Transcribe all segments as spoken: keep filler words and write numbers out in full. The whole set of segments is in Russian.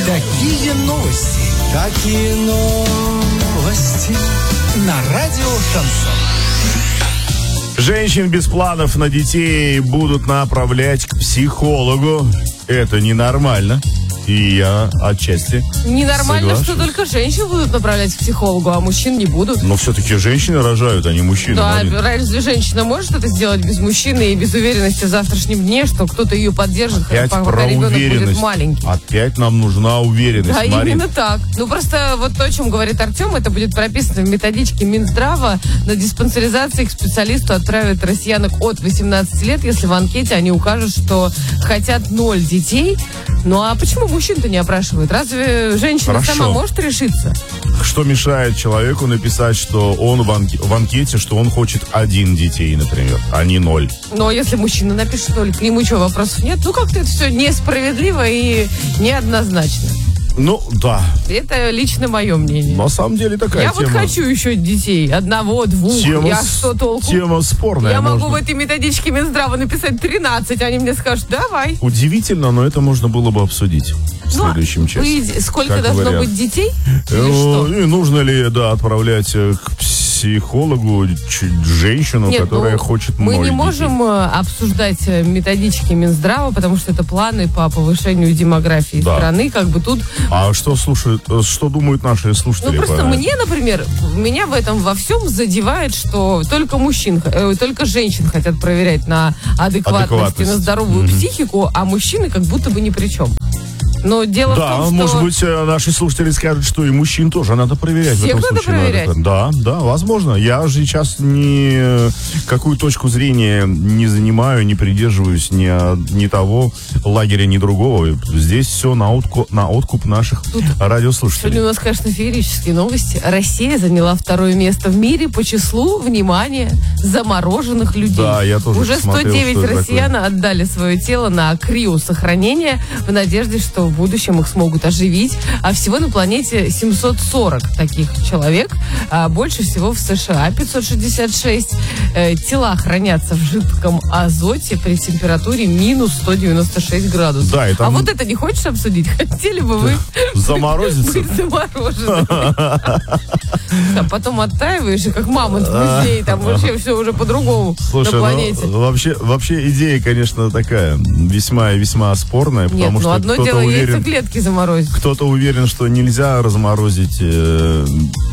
Такие новости. Такие новости. На радио Шансон. Женщин без планов на детей будут направлять к психологу. Это ненормально. И я отчасти Ненормально, соглашусь. что только женщин будут направлять к психологу, а мужчин не будут. Но все-таки женщины рожают, а не мужчины. Да, Марин. разве женщина может это сделать без мужчины и без уверенности в завтрашнем дне, что кто-то ее поддержит, Опять пока про ребенок уверенность. будет маленький? Опять нам нужна уверенность, Да, Марин. именно так. Ну, просто вот то, о чем говорит Артем, это будет прописано в методичке Минздрава. На диспансеризации к специалисту отправят россиянок от восемнадцати лет, если в анкете они укажут, что хотят ноль детей. Ну, а почему мужчин-то не опрашивают? Разве женщина Хорошо. сама может решиться? Что мешает человеку написать, что он в, анке- в анкете, что он хочет один детей, например, а не ноль? Но если мужчина напишет ноль, к нему что, вопросов нет? Ну, как-то это все несправедливо и неоднозначно. Ну, да. Это лично мое мнение. На самом деле такая Я тема. вот хочу еще детей. Одного, двух. Тема, Я с- что толку? тема спорная. Я могу можно- в этой методичке Минздрава написать тринадцать, они мне скажут, давай. Удивительно, но это можно было бы обсудить в Ну, следующем часе. вы- Сколько Как должно вариант. быть детей? Или Э, что? И нужно ли, да, отправлять э, к психологу ч- женщину, Нет, которая ну, хочет мы ноль не детей? можем э, обсуждать э, методички Минздрава, потому что это планы по повышению демографии Да. страны. Как бы тут. А что слушают, э, что думают наши слушатели? Ну, просто по- мне, например, меня в этом во всем задевает, что только мужчин, э, только женщин хотят проверять на адекватность, Адекватность. и на здоровую Мгм. психику, а мужчины как будто бы ни при чем. Но дело Да, в том, что... может быть, э, наши слушатели скажут, что и мужчин тоже надо проверять. Всех в этом надо случае. проверять? Да, да, возможно. Я же сейчас ни э, какую точку зрения не занимаю, не придерживаюсь ни, о- ни того лагеря, ни другого. Здесь все на, отку- на откуп наших радиослушателей. Сегодня у нас, конечно, феерические новости. Россия заняла второе место в мире по числу, внимания, замороженных людей. Да, я тоже Уже посмотрел, сто девять что это россиян отдали свое тело на криосохранение в надежде, что в будущем их смогут оживить. А всего на планете семьсот сорок таких человек. А больше всего в США пятьсот шестьдесят шесть. Э, тела хранятся в жидком азоте при температуре минус сто девяносто шесть градусов. Да, и там- А вот это не хочешь обсудить? Хотели бы вы Заморозиться? быть замороженным? А потом оттаиваешь, и как мамонт в музее, там вообще все уже по-другому Слушай, на планете. ну, вообще, вообще идея, конечно, такая весьма и весьма спорная, Нет, потому ну что одно кто-то дело уверен, яйцеклетки заморозить. кто-то уверен, что нельзя разморозить э,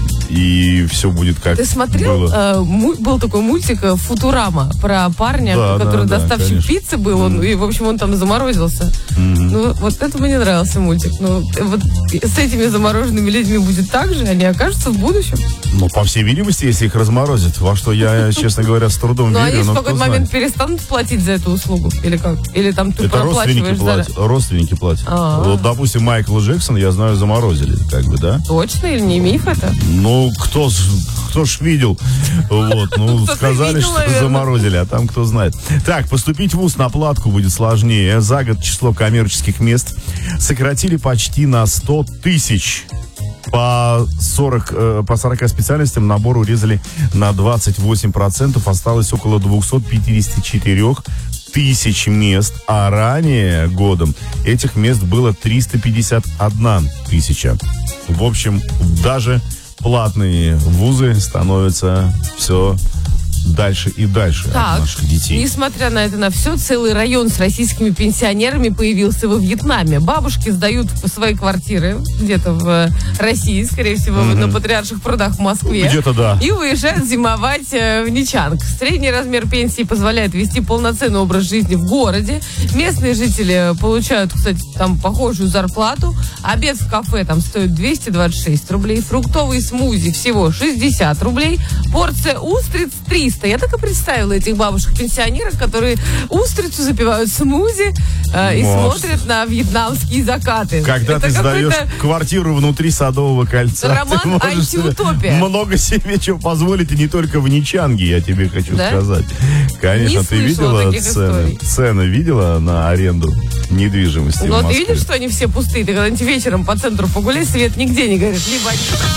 и все будет как Ты смотрел, было. э, му- был такой мультик э, «Футурама» про парня, Да, который да, да, доставщик конечно. пиццы был, он, и, в общем, он там заморозился. Ну, вот это мне нравился мультик. Ну, э, вот с этими замороженными людьми будет так же, они окажутся в будущем. Ну, по всей видимости, если их разморозят, во что я, честно говоря, с трудом Но верю, они в но какой-то кто момент знает. перестанут платить за эту услугу? Или как? Или там ты Это родственники проплачиваешь платят. за... Родственники платят. А-а. Вот, допустим, Майкл Джексон, я знаю, заморозили, как бы, да? Точно или не миф это? Ну, кто, ж- кто ж видел? Вот, ну, Кто-то сказали, видел, что наверное. заморозили, а там кто знает. Так, поступить в вуз на платку будет сложнее. За год число коммерческих мест сократили почти на сто тысяч. По, сорок, э, по сорока специальностям набор урезали на двадцать восемь процентов. Осталось около двести пятьдесят четыре тысяч мест. А ранее годом этих мест было триста пятьдесят одна тысяча. В общем, даже платные вузы становятся все дальше и дальше Так, от наших детей. несмотря на это на все, целый район с российскими пенсионерами появился во Вьетнаме. Бабушки сдают свои квартиры где-то в России, скорее всего, Мгм. на Патриарших прудах в Москве. Где-то да. И уезжают зимовать э, в Ничанг. Средний размер пенсии позволяет вести полноценный образ жизни в городе. Местные жители получают, кстати, там похожую зарплату. Обед в кафе там стоит двести двадцать шесть рублей. Фруктовый смузи всего шестьдесят рублей. Порция устриц триста. Я так и представила этих бабушек-пенсионерок, которые устрицу запивают смузи э, и Может. смотрят на вьетнамские закаты. Когда Это ты сдаешь какой-то квартиру внутри Садового кольца, роман ты можешь себе антиутопия. много себе чего позволить, и не только в Ничанге, я тебе хочу Да? сказать. Конечно, Не ты слышала видела таких цены? историй. Цены видела на аренду недвижимости в Ну, ты Москве? видишь, что они все пустые? Ты когда-нибудь вечером по центру погуляй, свет нигде не горит. Либо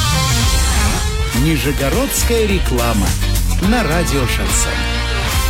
они... Нижегородская реклама на радио Шансон.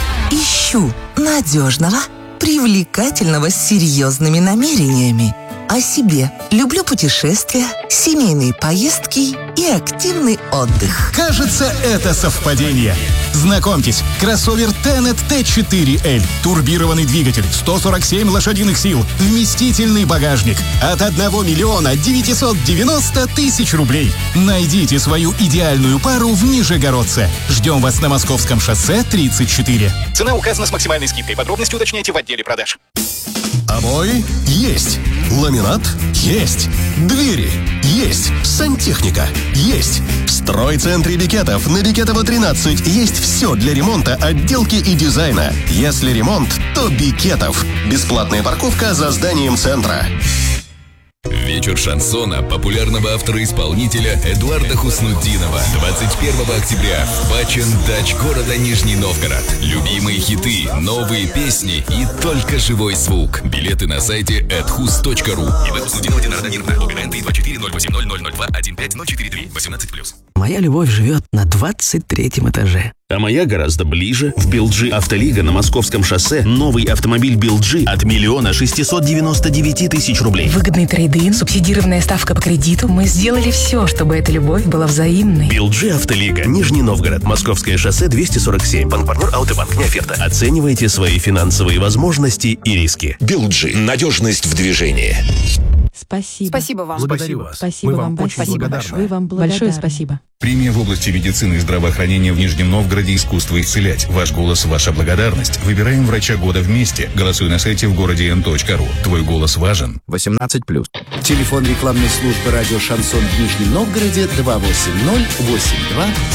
Ищу надежного, привлекательного с серьезными намерениями. О себе. Люблю путешествия, семейные поездки и активный отдых. Кажется, это совпадение. Знакомьтесь, кроссовер Tenet ти четыре эль. Турбированный двигатель, сто сорок семь лошадиных сил, вместительный багажник. От одного миллиона девятьсот девяносто тысяч рублей. Найдите свою идеальную пару в Нижегородце. Ждем вас на Московском шоссе тридцать четыре. Цена указана с максимальной скидкой. Подробности уточняйте в отделе продаж. Обои есть. Ламинат есть. Двери есть. Сантехника есть. В стройцентре Бекетов на Бекетова тринадцать есть все для ремонта, отделки и дизайна. Если ремонт, то Бекетов. Бесплатная парковка за зданием центра. Вечер шансона популярного автора-исполнителя Эдуарда Хуснутдинова. двадцать первого октября в Пачен Дач города Нижний Новгород. Любимые хиты, новые песни и только живой звук. Билеты на сайте эдхус точка ру. Иван Хуснутдинов, Динара Даниловна. ОГРН три два четыре ноль восемь ноль ноль ноль два один пять ноль четыре три. восемнадцать плюс. Моя любовь живет на двадцать третьем этаже. А моя гораздо ближе. В Билджи Автолига на Московском шоссе новый автомобиль Билджи от миллиона шестисот девяносто девяти тысяч рублей. Выгодный трейд-ин, субсидированная ставка по кредиту. Мы сделали все, чтобы эта любовь была взаимной. Билджи Автолига, Нижний Новгород, Московское шоссе двести сорок семь. Банк-партнер Алтыбанк. Не оферта. Оценивайте свои финансовые возможности и риски. Билджи. Надежность в движении. Спасибо. Спасибо вам. Благодарю вас. Спасибо Мы вам вам очень большое. благодарны. Вы вам большое спасибо. Премия в области медицины и здравоохранения в Нижнем Новгороде «Искусство исцелять». Ваш голос – ваша благодарность. Выбираем врача года вместе. Голосуй на сайте в городе эн точка ру. Твой голос важен. восемнадцать плюс. Телефон рекламной службы радио «Шансон» в Нижнем Новгороде два восемь ноль восемь два